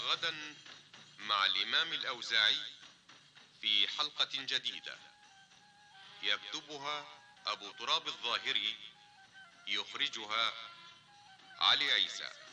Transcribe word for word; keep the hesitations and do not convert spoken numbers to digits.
غدا مع الإمام الأوزاعي في حلقة جديدة يكتبها أبو تراب الظاهري، يخرجها علي عيسى.